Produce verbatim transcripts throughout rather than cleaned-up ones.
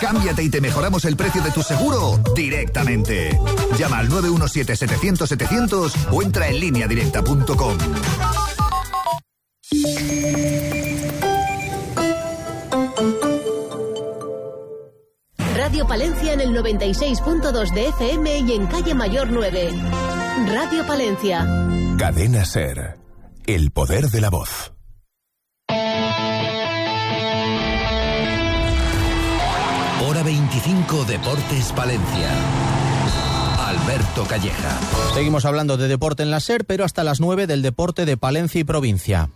Cámbiate y te mejoramos el precio de tu seguro directamente. Llama al nueve uno siete, setecientos, setecientos o entra en línea directa punto com. Radio Palencia en el noventa y seis punto dos de F M y en Calle Mayor nueve. Radio Palencia. Cadena SER. El poder de la voz. Hora veinticinco, Deportes Palencia. Alberto Calleja. Seguimos hablando de deporte en la SER, pero hasta las nueve del deporte de Palencia y provincia.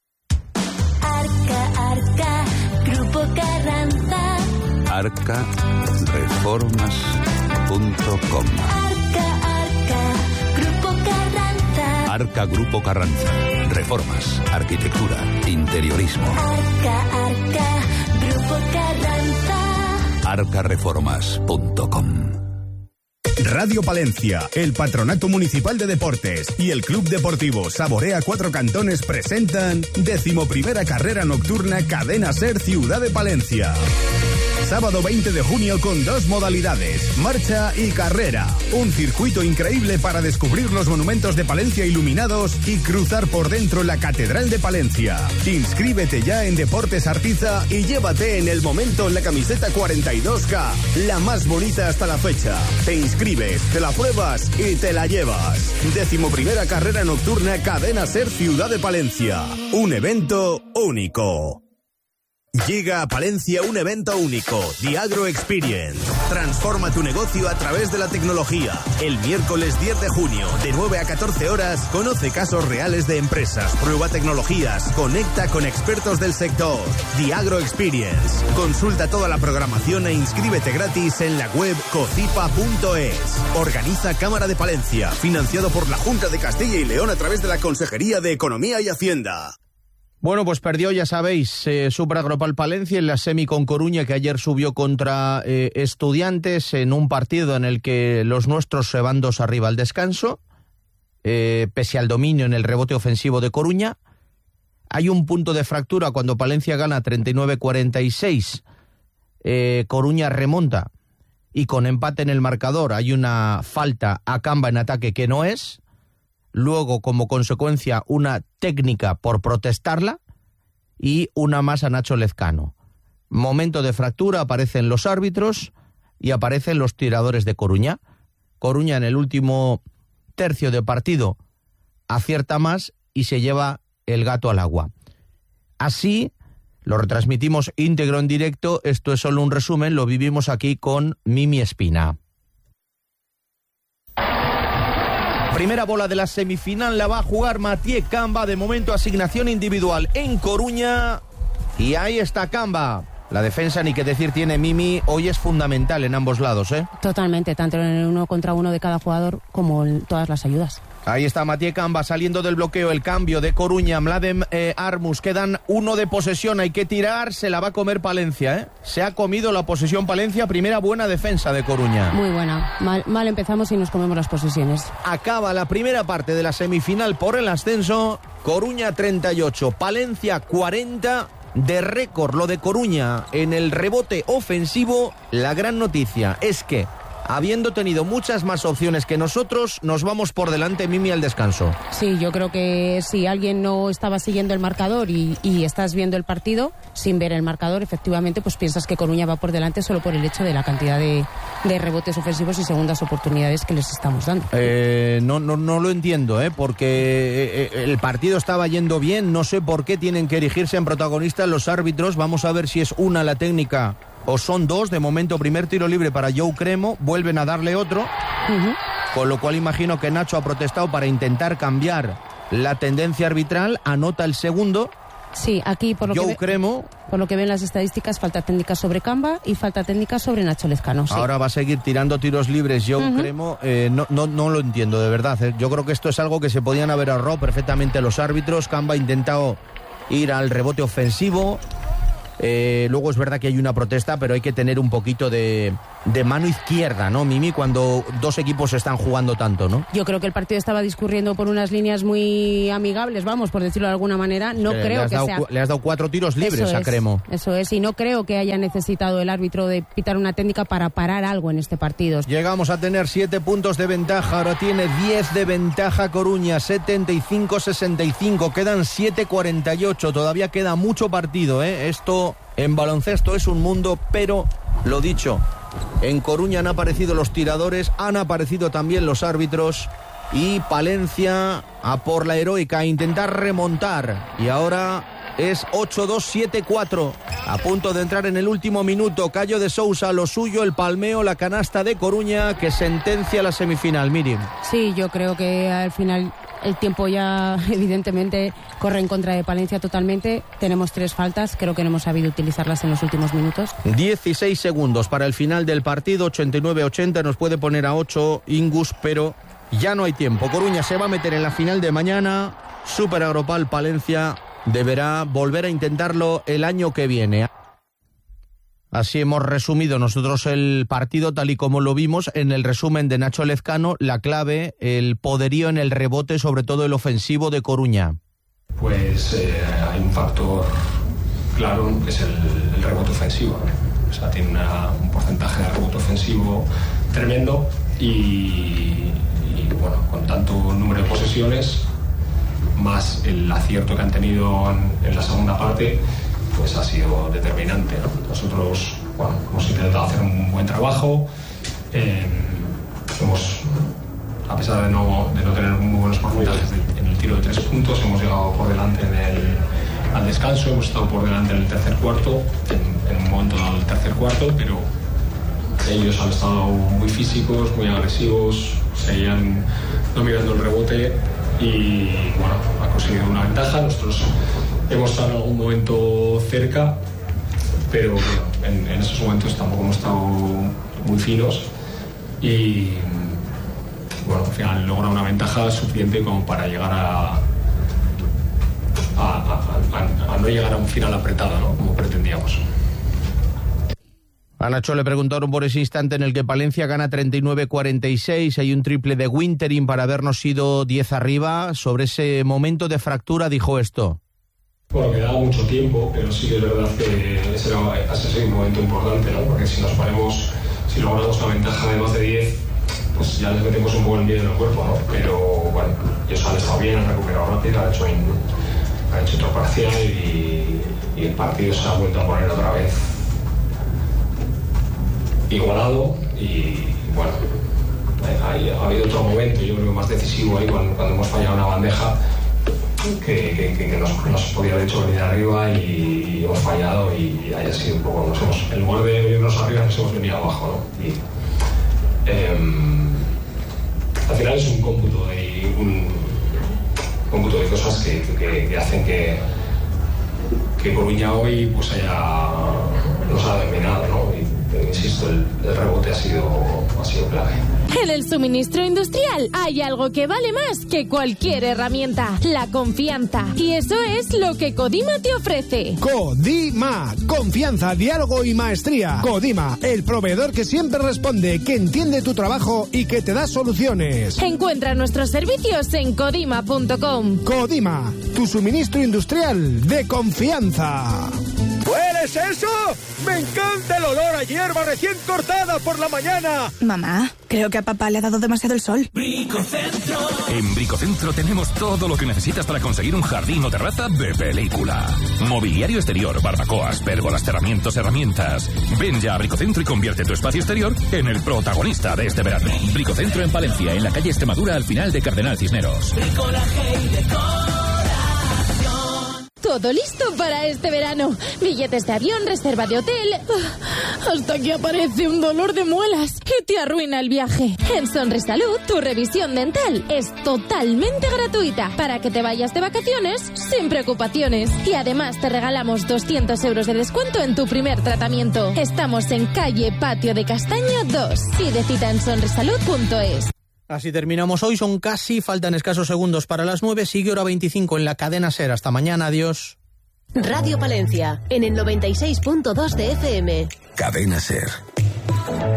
Arca, Arca, Grupo Carranza. arca reformas punto com. Arca, Arca, Grupo Carranza. Arca Grupo Carranza. Reformas, arquitectura, interiorismo. Arca, Arca, Grupo Carranza. arca reformas punto com. Radio Palencia, el Patronato Municipal de Deportes y el Club Deportivo Saborea Cuatro Cantones presentan decimoprimera carrera nocturna Cadena SER Ciudad de Palencia. Sábado veinte de junio con dos modalidades, marcha y carrera. Un circuito increíble para descubrir los monumentos de Palencia iluminados y cruzar por dentro la Catedral de Palencia. Inscríbete ya en Deportes Artiza y llévate en el momento la camiseta cuarenta y dos K, la más bonita hasta la fecha. Te inscribes, te la pruebas y te la llevas. Decimoprimera carrera nocturna Cadena SER Ciudad de Palencia. Un evento único. Llega a Palencia un evento único, The Agro Experience. Transforma tu negocio a través de la tecnología. El miércoles diez de junio, de nueve a catorce horas, conoce casos reales de empresas, prueba tecnologías, conecta con expertos del sector. The Agro Experience. Consulta toda la programación e inscríbete gratis en la web cocipa punto es. Organiza Cámara de Palencia, financiado por la Junta de Castilla y León a través de la Consejería de Economía y Hacienda. Bueno, pues perdió, ya sabéis, eh, Supragropal Palencia en la semi con Coruña, que ayer subió contra eh, Estudiantes en un partido en el que los nuestros se van dos arriba al descanso, eh, pese al dominio en el rebote ofensivo de Coruña. Hay un punto de fractura cuando Palencia gana treinta y nueve a cuarenta y seis, eh, Coruña remonta y con empate en el marcador hay una falta a Camba en ataque que no es. Luego, como consecuencia, una técnica por protestarla y una más a Nacho Lezcano. Momento de fractura, aparecen los árbitros y aparecen los tiradores de Coruña. Coruña en el último tercio de partido acierta más y se lleva el gato al agua. Así, lo retransmitimos íntegro en directo, esto es solo un resumen, lo vivimos aquí con Mimi Espina. Primera bola de la semifinal la va a jugar Mathieu Camba, de momento asignación individual en Coruña y ahí está Camba. La defensa, ni que decir tiene Mimi, hoy es fundamental en ambos lados, ¿eh? Totalmente, tanto en el uno contra uno de cada jugador como en todas las ayudas. Ahí está Mathieu Camba saliendo del bloqueo, el cambio de Coruña, Mladen eh, Armus, quedan uno de posesión, hay que tirar, se la va a comer Palencia, ¿eh? Se ha comido la posesión Palencia, primera buena defensa de Coruña. Muy buena, mal, mal empezamos y nos comemos las posesiones. Acaba la primera parte de la semifinal por el ascenso, Coruña treinta y ocho, Palencia cuarenta, de récord lo de Coruña en el rebote ofensivo. La gran noticia es que, habiendo tenido muchas más opciones que nosotros, nos vamos por delante, Mimi, al descanso. Sí, yo creo que si alguien no estaba siguiendo el marcador y, y estás viendo el partido sin ver el marcador, efectivamente, pues piensas que Coruña va por delante solo por el hecho de la cantidad de, de rebotes ofensivos y segundas oportunidades que les estamos dando. Eh, no, no, no lo entiendo, ¿eh? Porque eh, el partido estaba yendo bien, no sé por qué tienen que erigirse en protagonistas los árbitros. Vamos a ver si es una la técnica o son dos. De momento, primer tiro libre para Joe Cremo, vuelven a darle otro, uh-huh. Con lo cual imagino que Nacho ha protestado para intentar cambiar la tendencia arbitral, anota el segundo. Sí, aquí por lo, Joe que ve, Cremo, por lo que ven las estadísticas, falta técnica sobre Camba y falta técnica sobre Nacho Lezcano. Sí. Ahora va a seguir tirando tiros libres Joe uh-huh. Cremo, eh, no, no, no lo entiendo de verdad, eh. Yo creo que esto es algo que se podían haber ahorrado perfectamente los árbitros. Camba ha intentado ir al rebote ofensivo, Eh, luego es verdad que hay una protesta, pero hay que tener un poquito de, de mano izquierda, ¿no, Mimi? Cuando dos equipos están jugando tanto, ¿no? Yo creo que el partido estaba discurriendo por unas líneas muy amigables, vamos, por decirlo de alguna manera. No eh, creo le que dado, sea... Le has dado cuatro tiros libres eso a es, Cremo. Eso es, y no creo que haya necesitado el árbitro de pitar una técnica para parar algo en este partido. Llegamos a tener siete puntos de ventaja, ahora tiene diez de ventaja Coruña, setenta y cinco sesenta y cinco, quedan siete cuarenta y ocho, todavía queda mucho partido, ¿eh? Esto en baloncesto es un mundo, pero lo dicho, en Coruña han aparecido los tiradores, han aparecido también los árbitros y Palencia a por la heroica, a intentar remontar, y ahora es ocho dos siete cuatro, a punto de entrar en el último minuto. Cayo de Sousa, lo suyo, el palmeo, la canasta de Coruña que sentencia la semifinal. Miriam. Sí, yo creo que al final el tiempo ya evidentemente corre en contra de Palencia totalmente. Tenemos tres faltas, creo que no hemos sabido utilizarlas en los últimos minutos. dieciséis segundos para el final del partido, ochenta y nueve ochenta, nos puede poner a ocho Ingus, pero ya no hay tiempo. Coruña se va a meter en la final de mañana, Super Agropal Palencia deberá volver a intentarlo el año que viene. Así hemos resumido nosotros el partido tal y como lo vimos en el resumen de Nacho Lezcano. La clave, el poderío en el rebote, sobre todo el ofensivo de Coruña. Pues eh, hay un factor claro que es el, el rebote ofensivo, ¿no? O sea, tiene una, un porcentaje de rebote ofensivo tremendo y, y bueno, con tanto número de posesiones más el acierto que han tenido en, en la segunda parte, pues ha sido determinante, ¿no? Nosotros, bueno, hemos intentado hacer un buen trabajo, eh, hemos, a pesar de no, de no tener muy buenos porcentajes en el tiro de tres puntos, hemos llegado por delante en el, al descanso, hemos estado por delante en el tercer cuarto, en, en un momento dado del tercer cuarto, pero ellos han estado muy físicos, muy agresivos, seguían dominando el rebote y bueno, ha conseguido una ventaja. Nosotros hemos estado en algún momento cerca, pero bueno, en, en esos momentos tampoco hemos estado muy finos y bueno, al final logra una ventaja suficiente como para llegar a, a, a, a, a no llegar a un final apretado, ¿no? Como pretendíamos. A Nacho le preguntaron por ese instante en el que Palencia gana treinta y nueve cuarenta y seis, hay un triple de Winterin para habernos ido diez arriba. Sobre ese momento de fractura dijo esto. Bueno, quedaba mucho tiempo, pero sí que es verdad que ese era, ese era un momento importante, ¿no? Porque si nos ponemos, si logramos una ventaja de más de diez, pues ya les metemos un buen miedo en el cuerpo, ¿no? Pero bueno, ellos han estado bien, han recuperado rápido, han hecho, han hecho otro parcial y, y el partido se ha vuelto a poner otra vez igualado y bueno, hay, ha habido otro momento, yo creo que más decisivo ahí cuando, cuando hemos fallado una bandeja que, que, que nos, nos podía haber hecho venir arriba y, y hemos fallado y haya sido un poco, nos hemos, en lugar de venirnos arriba nos hemos venido abajo, ¿no? Y, eh, al final es un cómputo de, un cómputo de cosas que, que, que hacen que, que Coruña hoy pues haya, nos ha dominado, ¿no? Y, insisto, el, el rebote ha sido, ha sido clave. En el suministro industrial hay algo que vale más que cualquier herramienta: la confianza. Y eso es lo que Codima te ofrece. Codima, confianza, diálogo y maestría. Codima, el proveedor que siempre responde, que entiende tu trabajo y que te da soluciones. Encuentra nuestros servicios en codima punto com. Codima, tu suministro industrial de confianza. ¿Hueles eso? ¡Me encanta el olor a hierba recién cortada por la mañana! Mamá, creo que a papá le ha dado demasiado el sol. Bricocentro. En Bricocentro tenemos todo lo que necesitas para conseguir un jardín o terraza de película. Mobiliario exterior, barbacoas, pérgolas, cerramientos, herramientas. Ven ya a Bricocentro y convierte tu espacio exterior en el protagonista de este verano. Bricocentro en Palencia, en la calle Extremadura, al final de Cardenal Cisneros. Bricolaje y decoración. Todo listo para este verano. Billetes de avión, reserva de hotel. Hasta que aparece un dolor de muelas y te arruina el viaje. En Sonrisalud, tu revisión dental es totalmente gratuita para que te vayas de vacaciones sin preocupaciones. Y además te regalamos doscientos euros de descuento en tu primer tratamiento. Estamos en calle Patio de Castaño dos. Pide cita en sonrisalud punto es. Así terminamos hoy, son casi, faltan escasos segundos para las nueve, sigue hora veinticinco en la cadena SER. Hasta mañana, adiós. Radio Palencia, en el noventa y seis punto dos de F M. Cadena Ser.